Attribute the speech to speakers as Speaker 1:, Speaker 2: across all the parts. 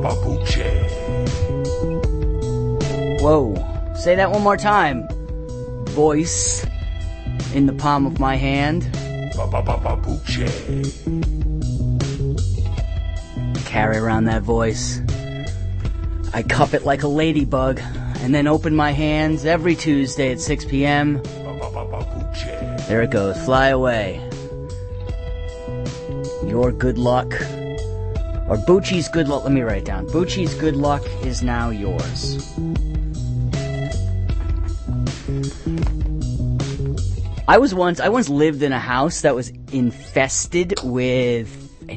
Speaker 1: Whoa. Say that one more time. Voice in the palm of my hand. Carry around that voice. I cup it like a ladybug, and then open my hands every Tuesday at 6 p.m. There it goes. Fly away. Your good luck, or Bucci's good luck. Let me write it down. Bucci's good luck is now yours. I once lived in a house that was infested with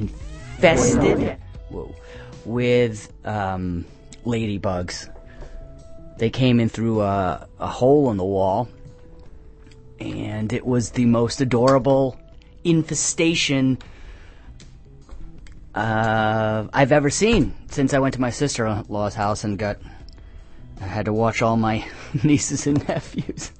Speaker 1: ladybugs. They came in through a hole in the wall, and it was the most adorable infestation I've ever seen since I went to my sister-in-law's house and I had to watch all my nieces and nephews.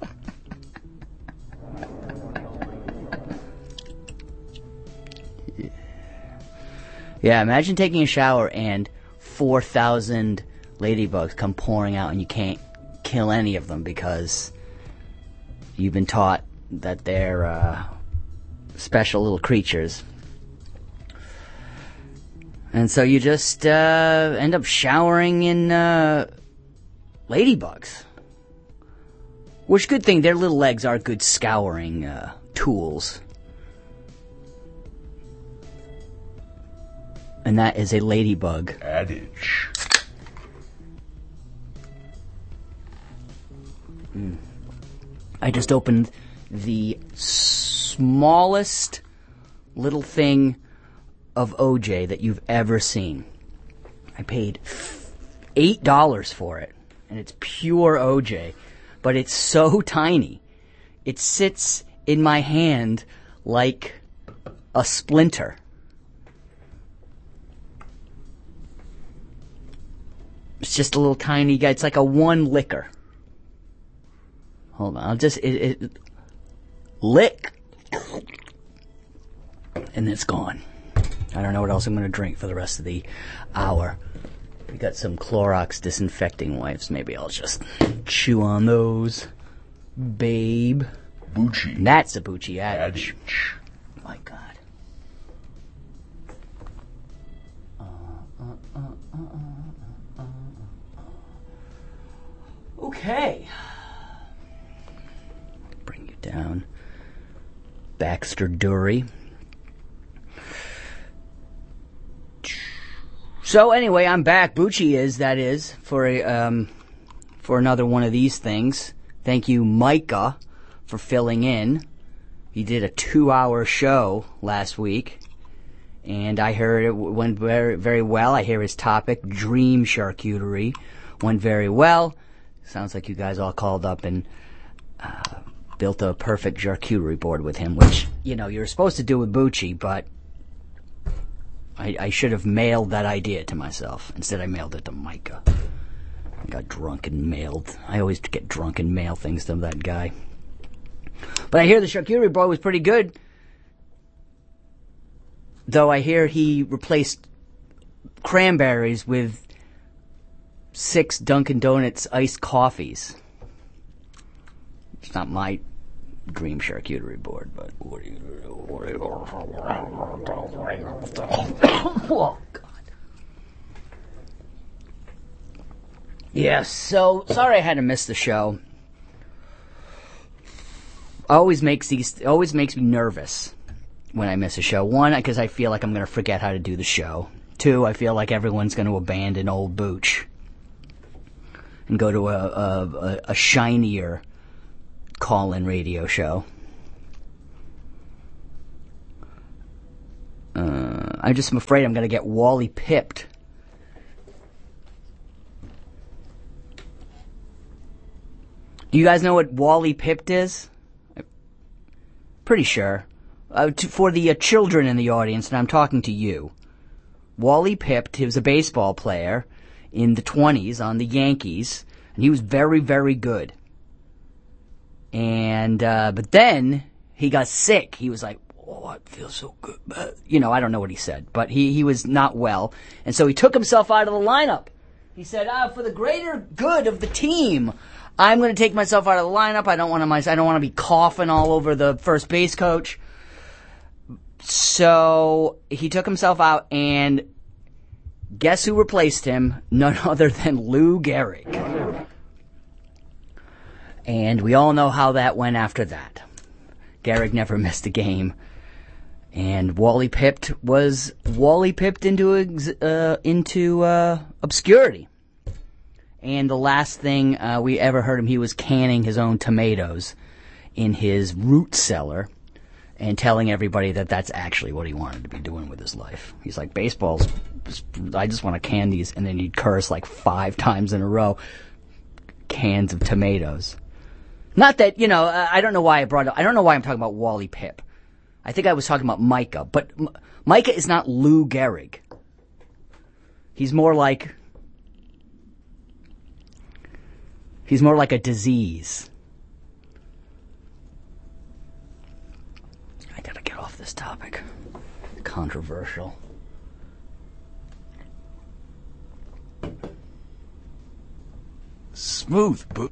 Speaker 1: Yeah, imagine taking a shower and 4,000 ladybugs come pouring out and you can't kill any of them because you've been taught that they're special little creatures. And so you just end up showering in ladybugs. Which, good thing, their little legs are good scouring tools. And that is a ladybug adage. I just opened the smallest little thing of OJ that you've ever seen. I paid $8 for it, and it's pure OJ, but it's so tiny. It sits in my hand like a splinter. It's just a little tiny guy. It's like a one licker. Hold on. I'll just... lick. And it's gone. I don't know what else I'm going to drink for the rest of the hour. We got some Clorox disinfecting wipes. Maybe I'll just chew on those. Babe.
Speaker 2: Bucci.
Speaker 1: That's a Bucci adage. My God. Okay. Bring you down. Baxter Dury. So anyway, I'm back. Bucci is, that is, for another one of these things. Thank you, Micah, for filling in. He did a 2-hour show last week, and I heard it went very, very well. I hear his topic, dream charcuterie, went very well. Sounds like you guys all called up and built a perfect charcuterie board with him, which, you know, you're supposed to do with Bucci, but I should have mailed that idea to myself. Instead, I mailed it to Micah. I got drunk and mailed. I always get drunk and mail things to that guy. But I hear the charcuterie board was pretty good. Though I hear he replaced cranberries with 6 Dunkin' Donuts iced coffees. It's not my dream charcuterie board, but what do you... Oh, God. Yeah, so, sorry I had to miss the show. It always makes me nervous when I miss a show. 1, because I feel like I'm going to forget how to do the show. 2, I feel like everyone's going to abandon old Booch and go to a shinier call-in radio show. I'm just afraid I'm going to get Wally pipped. Do you guys know what Wally pipped is? Pretty sure. For the children in the audience, and I'm talking to you. Wally pipped, he was a baseball player in the 20s on the Yankees, and he was very, very good. And, but then he got sick. He was like, oh, I feel so good. You know, I don't know what he said, but he was not well. And so he took himself out of the lineup. He said, for the greater good of the team, I'm going to take myself out of the lineup. I don't want to be coughing all over the first base coach. So he took himself out, and guess who replaced him? None other than Lou Gehrig. And we all know how that went after that. Gehrig never missed a game. And Wally pipped into obscurity. And the last thing we ever heard him, he was canning his own tomatoes in his root cellar and telling everybody that that's actually what he wanted to be doing with his life. He's like, I just want to can these, and then he'd curse like 5 times in a row, cans of tomatoes. Not that, I don't know why I'm talking about Wally Pipp. I think I was talking about Micah, but Micah is not Lou Gehrig. He's more like a disease. I gotta get off this topic. Controversial.
Speaker 2: Smooth, but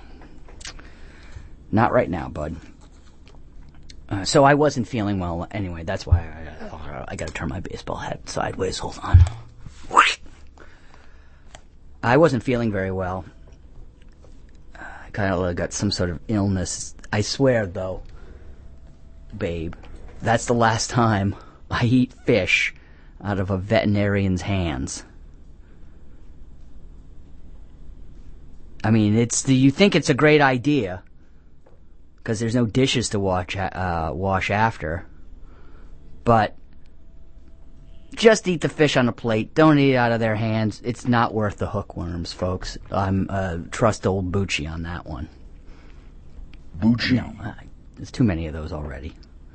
Speaker 1: not right now, bud. So I wasn't feeling well anyway. That's why I gotta turn my baseball hat sideways. Hold on. I wasn't feeling very well. I kind of got some sort of illness. I swear, though, babe, that's the last time I eat fish out of a veterinarian's hands. I mean, you think it's a great idea because there's no dishes to wash after, but just eat the fish on a plate. Don't eat it out of their hands. It's not worth the hookworms, folks. Trust old Bucci on that one.
Speaker 2: Bucci?
Speaker 1: No, there's too many of those already.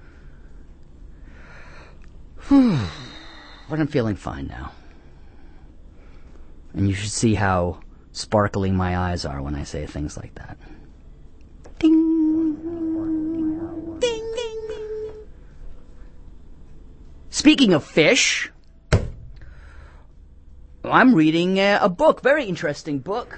Speaker 1: But I'm feeling fine now. And you should see how sparkly my eyes are when I say things like that. Ding! Ding, ding, ding. Speaking of fish, I'm reading a book, very interesting book.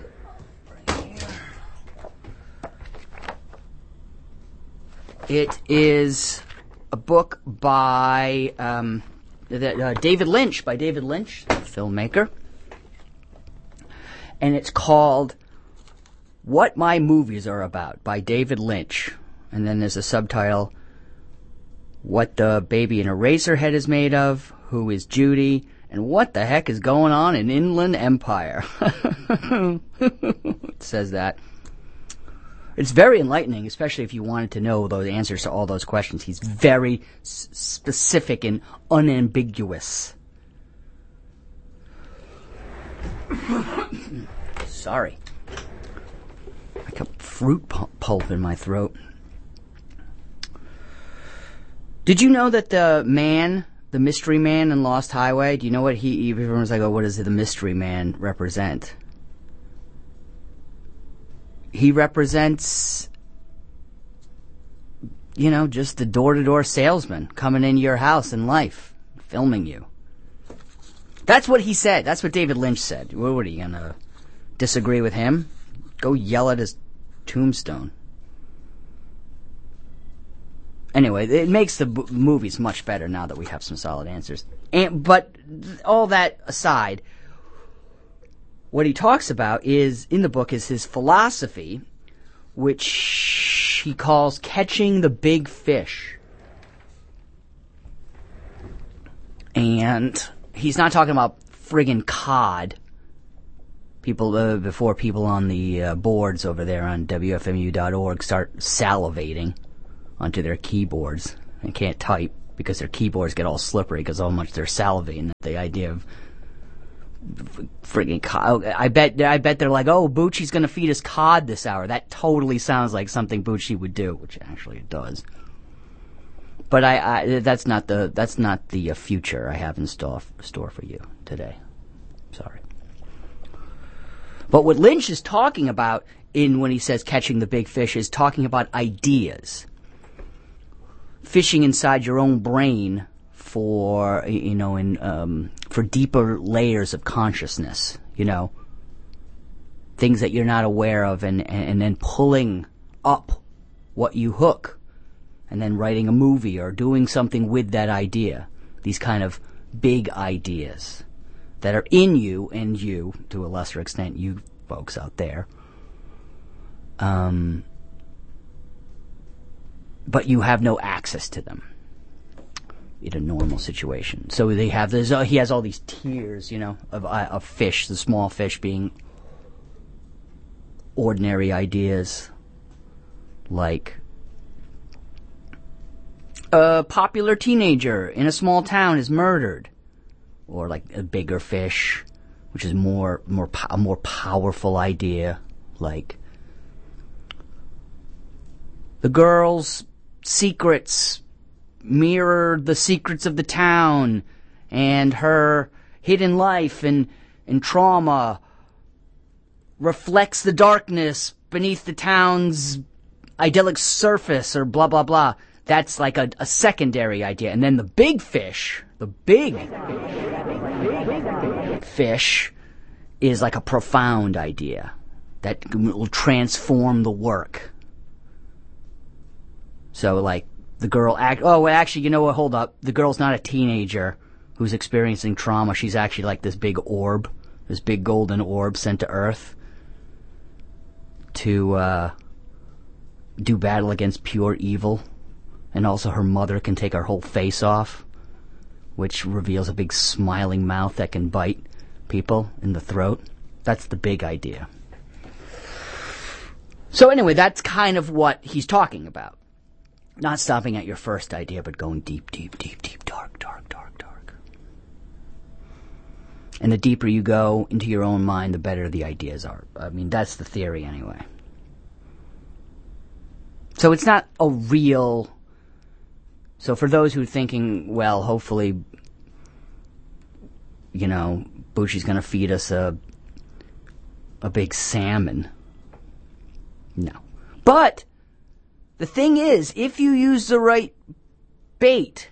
Speaker 1: It is a book by David Lynch, the filmmaker. And it's called What My Movies Are About by David Lynch. And then there's a subtitle, What the Baby in Eraserhead is Made Of, Who is Judy, and What the Heck is Going On in Inland Empire. It says that. It's very enlightening, especially if you wanted to know those answers to all those questions. He's very specific and unambiguous. Sorry. I got fruit pulp in my throat. Did you know that the mystery man in Lost Highway, do you know what everyone's like, oh, what does the mystery man represent? He represents, just the door-to-door salesman coming into your house in life, filming you. That's what he said. That's what David Lynch said. What are you going to disagree with him? Go yell at his tombstone. Anyway, it makes the movies much better now that we have some solid answers. But all that aside, what he talks about in the book is his philosophy, which he calls catching the big fish. And he's not talking about friggin' cod. Before people on the boards over there on WFMU.org start salivating onto their keyboards and can't type because their keyboards get all slippery because how much they're salivating at the idea of friggin' cod. I bet they're like, oh, Bucci's gonna feed us cod this hour. That totally sounds like something Bucci would do, which actually it does. But that's not the future I have in store for you today. Sorry. But what Lynch is talking about when he says catching the big fish is talking about ideas. fishing inside your own brain for, for deeper layers of consciousness, things that you're not aware of, and then pulling up what you hook, and then writing a movie or doing something with that idea. These kind of big ideas that are in you, and you, to a lesser extent, you folks out there. But you have no access to them in a normal situation. So he has all these tiers, of fish, the small fish being ordinary ideas, like a popular teenager in a small town is murdered, or like a bigger fish, which is a more powerful idea, like the girl's secrets mirror the secrets of the town, and her hidden life and trauma reflects the darkness beneath the town's idyllic surface, or blah, blah, blah. That's like a secondary idea. And then the big fish, is like a profound idea that will transform the work. So, like, the girl actually, you know what, hold up. The girl's not a teenager who's experiencing trauma. She's actually like this big orb, this big golden orb sent to Earth to do battle against pure evil. And also her mother can take her whole face off, which reveals a big smiling mouth that can bite people in the throat. That's the big idea. So anyway, that's kind of what he's talking about. Not stopping at your first idea, but going deep, deep, deep, deep, dark, dark, dark, dark. And the deeper you go into your own mind, the better the ideas are. I mean, that's the theory anyway. So it's not a real... So for those who are thinking, well, hopefully, Bucci's going to feed us a big salmon. No. But the thing is, if you use the right bait,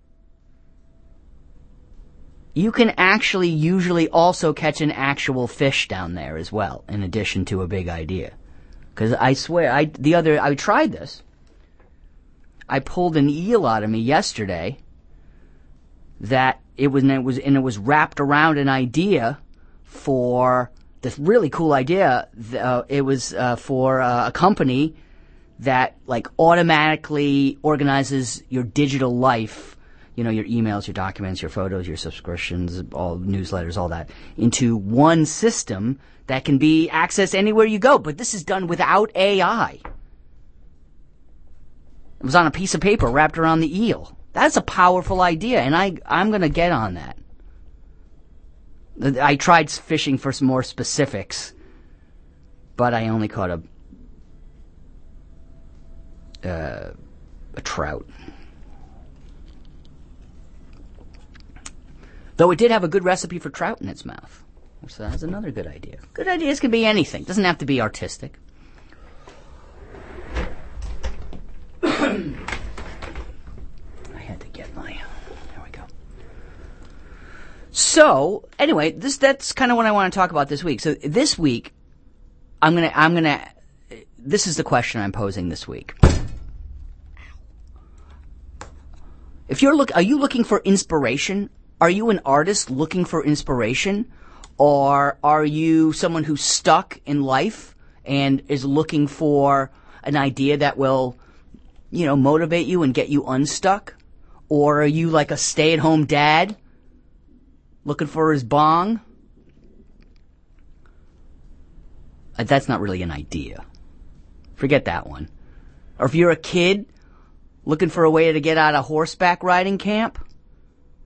Speaker 1: you can actually usually also catch an actual fish down there as well, in addition to a big idea. Because I swear, I tried this. I pulled an eel out of me yesterday that it was wrapped around an idea for this really cool idea. It was for a company that like automatically organizes your digital life, your emails, your documents, your photos, your subscriptions, all newsletters, all that, into one system that can be accessed anywhere you go. But this is done without AI. It was on a piece of paper wrapped around the eel. That's a powerful idea, and I'm going to get on that. I tried fishing for some more specifics, but I only caught a trout. Though it did have a good recipe for trout in its mouth. So that's another good idea. Good ideas can be anything. Doesn't have to be artistic. I had to get my... There we go. So, anyway, that's kind of what I want to talk about this week. So this week, this is the question I'm posing this week. Are you looking for inspiration? Are you an artist looking for inspiration? Or are you someone who's stuck in life and is looking for an idea that will, motivate you and get you unstuck? Or are you like a stay-at-home dad looking for his bong? That's not really an idea. Forget that one. Or if you're a kid looking for a way to get out of horseback riding camp,